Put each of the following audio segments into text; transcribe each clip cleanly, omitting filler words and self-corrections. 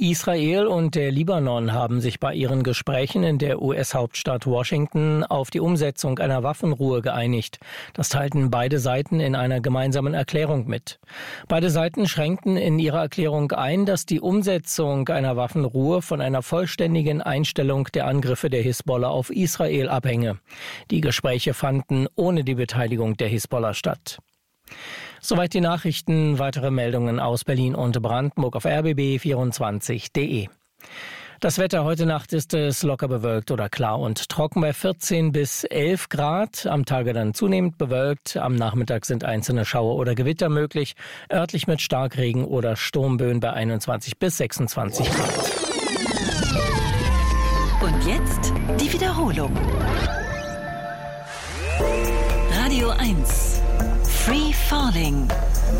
Israel und der Libanon haben sich bei ihren Gesprächen in der US-Hauptstadt Washington auf die Umsetzung einer Waffenruhe geeinigt. Das teilten beide Seiten in einer gemeinsamen Erklärung mit. Beide Seiten schränkten in ihrer Erklärung ein, dass die Umsetzung einer Waffenruhe von einer vollständigen Einstellung der Angriffe der Hisbollah auf Israel abhänge. Die Gespräche fanden ohne die Beteiligung der Hisbollah statt. Soweit die Nachrichten. Weitere Meldungen aus Berlin und Brandenburg auf rbb24.de. Das Wetter: heute Nacht ist es locker bewölkt oder klar und trocken bei 14 bis 11 Grad. Am Tage dann zunehmend bewölkt. Am Nachmittag sind einzelne Schauer oder Gewitter möglich. Örtlich mit Starkregen oder Sturmböen bei 21 bis 26 Grad. Und jetzt die Wiederholung. Radio 1. Free Falling.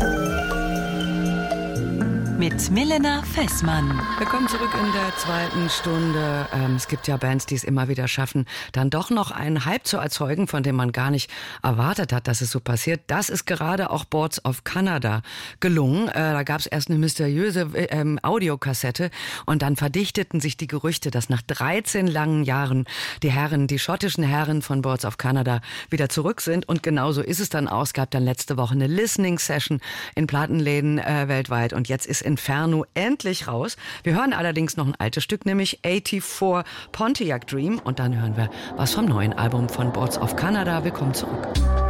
Mit Milena Fessmann. Willkommen zurück in der zweiten Stunde. Es gibt ja Bands, die es immer wieder schaffen, dann doch noch einen Hype zu erzeugen, von dem man gar nicht erwartet hat, dass es so passiert. Das ist gerade auch Boards of Canada gelungen. Da gab es erst eine mysteriöse Audiokassette und dann verdichteten sich die Gerüchte, dass nach 13 langen Jahren die schottischen Herren von Boards of Canada wieder zurück sind. Und genauso ist es dann auch. Es gab dann letzte Woche eine Listening-Session in Plattenläden weltweit und jetzt ist Inferno endlich raus. Wir hören allerdings noch ein altes Stück, nämlich 84 Pontiac Dream. Und dann hören wir was vom neuen Album von Boards of Canada. Willkommen zurück.